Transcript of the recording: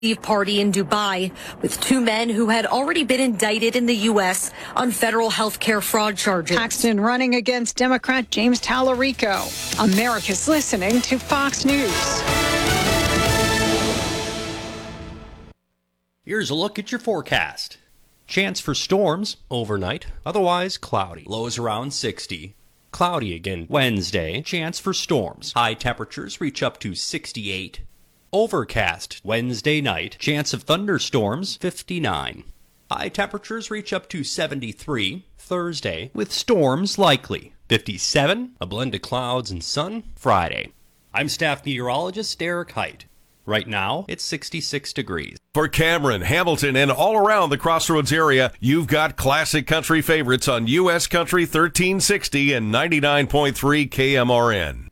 party in Dubai with two men who had already been indicted in the U.S. on federal health care fraud charges. Paxton running against Democrat James Tallarico. America's listening to Fox News. Here's a look at your forecast. Chance for storms overnight, otherwise cloudy. Lows around 60. Cloudy again Wednesday. Chance for storms. High temperatures reach up to 68. Overcast Wednesday night. Chance of thunderstorms 59. High temperatures reach up to 73. Thursday with storms likely 57. A blend of clouds and sun Friday. I'm staff meteorologist Derek Height. Right now, it's 66 degrees. For Cameron, Hamilton, and all around the Crossroads area, you've got classic country favorites on U.S. Country 1360 and 99.3 KMRN.